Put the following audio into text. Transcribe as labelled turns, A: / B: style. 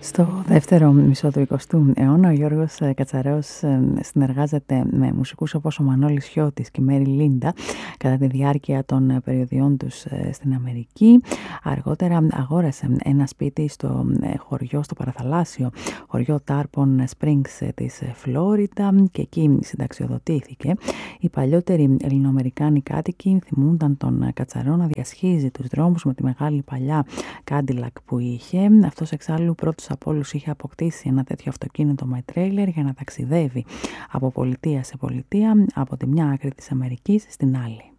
A: Στο δεύτερο μισό του 20ου αιώνα, ο Γιώργος Κατσαρός συνεργάζεται με μουσικούς όπως ο Μανώλης Χιώτης και η Μέρι Λίντα κατά τη διάρκεια των περιοδιών τους στην Αμερική. Αργότερα αγόρασε ένα σπίτι στο χωριό, στο παραθαλάσσιο χωριό Τάρπον Springs της Φλόριντα και εκεί συνταξιοδοτήθηκε. Οι παλιότεροι ελληνοαμερικάνοι κάτοικοι θυμούνταν τον Κατσαρό να διασχίζει τους δρόμους με τη μεγάλη παλιά Cadillac που είχε. Αυτός εξάλλου πρώτος από όλους είχε αποκτήσει ένα τέτοιο αυτοκίνητο με τρέιλερ για να ταξιδεύει από πολιτεία σε πολιτεία, από τη μια άκρη της Αμερικής στην άλλη.